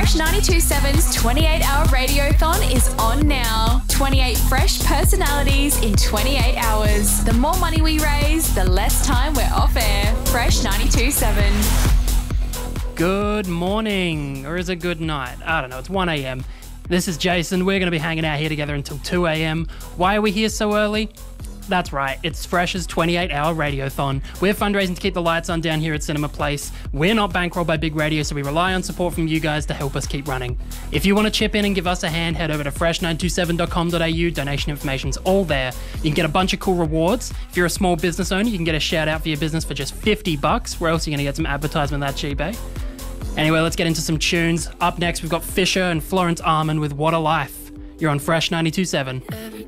Fresh 92.7's 28-hour radiothon is on now. 28 fresh personalities in 28 hours. The more money we raise, the less time we're off air. Fresh 92.7. Good morning, or is it good night? I don't know, it's 1 a.m. This is Jason. We're going to be hanging out here together until 2 a.m. Why are we here so early? That's right, it's Fresh's 28-hour radiothon. We're fundraising to keep the lights on down here at Cinema Place. We're not bankrolled by Big Radio, so we rely on support from you guys to help us keep running. If you want to chip in and give us a hand, head over to fresh927.com.au. Donation information's all there. You can get a bunch of cool rewards. If you're a small business owner, you can get a shout out for your business for just $50. Where else are you going to get some advertisement that cheap, eh? Anyway, let's get into some tunes. Up next, we've got Fisher and Florence Armand with What a Life. You're on Fresh 92.7.